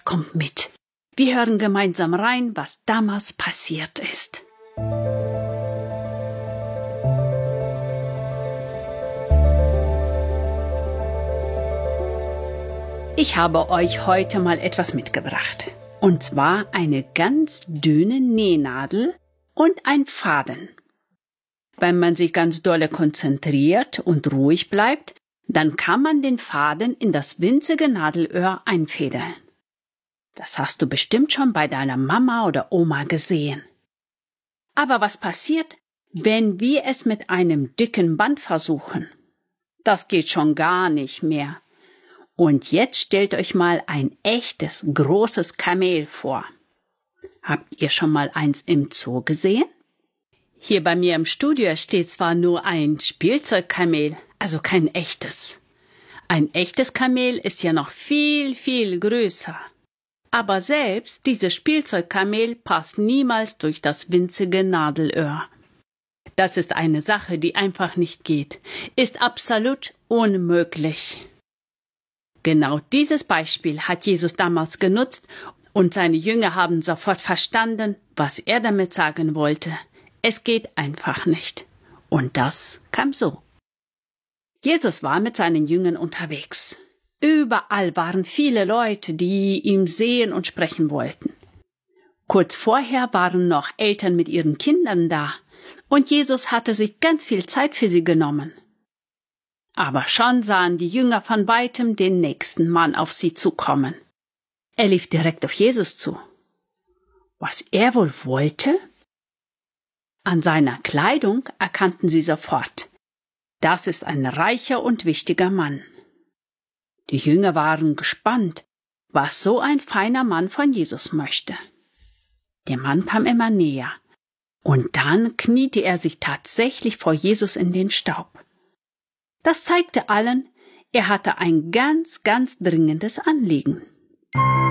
kommt mit. Wir hören gemeinsam rein, was damals passiert ist. Ich habe euch heute mal etwas mitgebracht. Und zwar eine ganz dünne Nähnadel und ein Faden. Wenn man sich ganz dolle konzentriert und ruhig bleibt, dann kann man den Faden in das winzige Nadelöhr einfädeln. Das hast du bestimmt schon bei deiner Mama oder Oma gesehen. Aber was passiert, wenn wir es mit einem dicken Band versuchen? Das geht schon gar nicht mehr. Und jetzt stellt euch mal ein echtes, großes Kamel vor. Habt ihr schon mal eins im Zoo gesehen? Hier bei mir im Studio steht zwar nur ein Spielzeugkamel, also kein echtes. Ein echtes Kamel ist ja noch viel, viel größer. Aber selbst dieses Spielzeugkamel passt niemals durch das winzige Nadelöhr. Das ist eine Sache, die einfach nicht geht, ist absolut unmöglich. Genau dieses Beispiel hat Jesus damals genutzt und seine Jünger haben sofort verstanden, was er damit sagen wollte. Es geht einfach nicht. Und das kam so. Jesus war mit seinen Jüngern unterwegs. Überall waren viele Leute, die ihm sehen und sprechen wollten. Kurz vorher waren noch Eltern mit ihren Kindern da und Jesus hatte sich ganz viel Zeit für sie genommen. Aber schon sahen die Jünger von weitem den nächsten Mann auf sie zukommen. Er lief direkt auf Jesus zu. Was er wohl wollte? An seiner Kleidung erkannten sie sofort. Das ist ein reicher und wichtiger Mann. Die Jünger waren gespannt, was so ein feiner Mann von Jesus möchte. Der Mann kam immer näher. Und dann kniete er sich tatsächlich vor Jesus in den Staub. Das zeigte allen, er hatte ein ganz, ganz dringendes Anliegen.